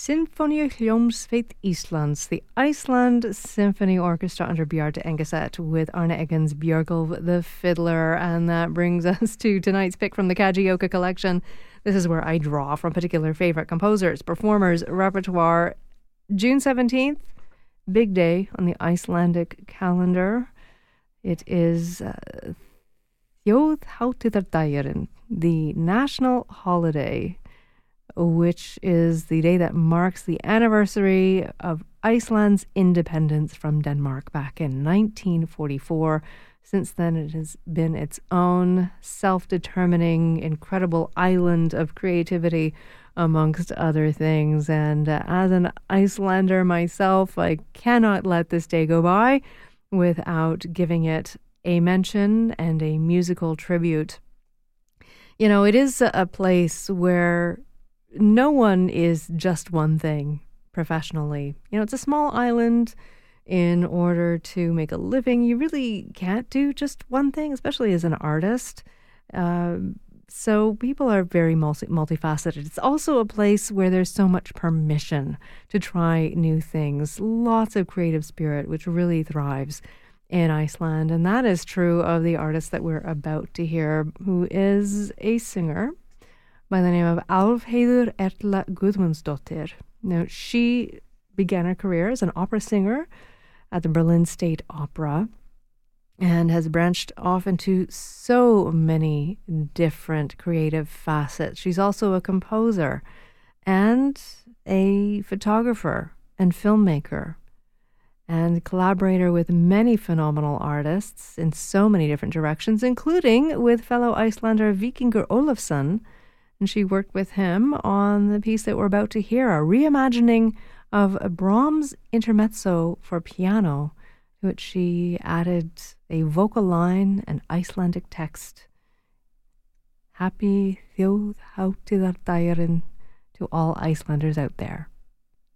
Sinfoníuhljómsveit Íslands, the Iceland Symphony Orchestra under Bjarte Engeset with Arne Eggen's Björgulf the Fiddler. And that brings us to tonight's pick from the Kajioka collection. This is where I draw from particular favorite composers, performers, repertoire. June 17th, big day on the Icelandic calendar. It is Þjóðhátíðardagurinn, the national holiday, which is the day that marks the anniversary of Iceland's independence from Denmark back in 1944. Since then, it has been its own self-determining, incredible island of creativity, amongst other things. And as an Icelander myself, I cannot let this day go by without giving it a mention and a musical tribute. You know, it is a place where no one is just one thing professionally. You know, it's a small island. In order to make a living, you really can't do just one thing, especially as an artist. So people are very multifaceted. It's also a place where there's so much permission to try new things. Lots of creative spirit, which really thrives in Iceland. And that is true of the artist that we're about to hear, who is a singer by the name of Álfheiður Erla Guðmundsdóttir. Now, she began her career as an opera singer at the Berlin State Opera and has branched off into so many different creative facets. She's also a composer and a photographer and filmmaker and collaborator with many phenomenal artists in so many different directions, including with fellow Icelander Víkingur Ólafsson. And she worked with him on the piece that we're about to hear, a reimagining of a Brahms intermezzo for piano, to which she added a vocal line and Icelandic text. Happy Þjóðhátíðardagurinn to all Icelanders out there.